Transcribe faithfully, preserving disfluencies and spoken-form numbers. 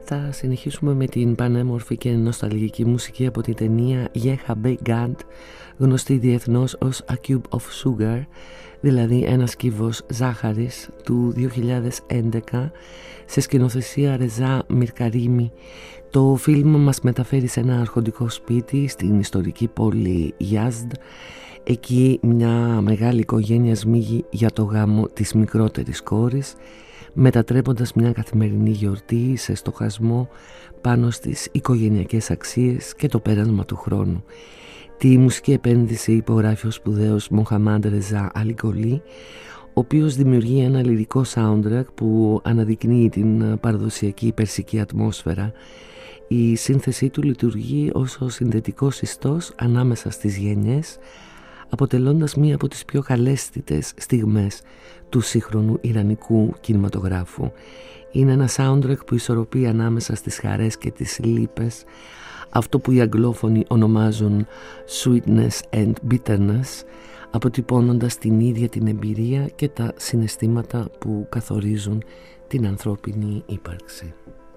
θα συνεχίσουμε με την πανέμορφη και νοσταλγική μουσική από την ταινία Yeha Begad, γνωστή διεθνώς ως A Cube of Sugar, δηλαδή ένας κύβος ζάχαρης, του δύο χιλιάδες έντεκα, σε σκηνοθεσία Ρεζά Μιρκαρίμι. Το φιλμ μας μεταφέρει σε ένα αρχοντικό σπίτι στην ιστορική πόλη Γιάζντ. Εκεί μια μεγάλη οικογένεια σμίγει για το γάμο της μικρότερης κόρης, μετατρέποντας μια καθημερινή γιορτή σε στοχασμό πάνω στις οικογενειακές αξίες και το πέρασμα του χρόνου. Τη μουσική επένδυση υπογράφει ο σπουδαίος Μοχαμάντ Ρεζά Αλικολή, ο οποίος δημιουργεί ένα λυρικό soundtrack που αναδεικνύει την παραδοσιακή περσική ατμόσφαιρα. Η σύνθεσή του λειτουργεί ως ο συνδετικός ιστός ανάμεσα στις γενιές, αποτελώντας μία από τις πιο καλέσθητες στιγμές του σύγχρονου ιρανικού κινηματογράφου. Είναι ένα soundtrack που ισορροπεί ανάμεσα στις χαρές και τις λύπες, αυτό που οι αγγλόφωνοι ονομάζουν sweetness and bitterness, αποτυπώνοντας την ίδια την εμπειρία και τα συναισθήματα που καθορίζουν την ανθρώπινη ύπαρξη.